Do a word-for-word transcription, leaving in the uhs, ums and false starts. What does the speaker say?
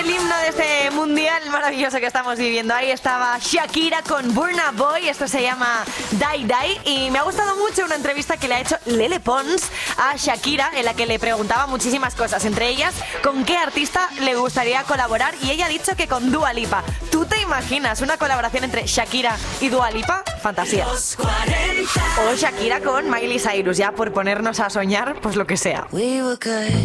el himno de este mundial maravilloso que estamos viviendo. Ahí estaba Shakira con Burna Boy. Esto se llama Die Die. Y me ha gustado mucho una entrevista que le ha hecho Lele Pons a Shakira, en la que le preguntaba muchísimas cosas, entre ellas con qué artista le gustaría colaborar, y ella ha dicho que con Dua Lipa. ¿Tú te imaginas una colaboración entre Shakira y Dua Lipa? Fantasía. O Shakira con Miley Cyrus, ya por ponernos a soñar, pues lo que sea.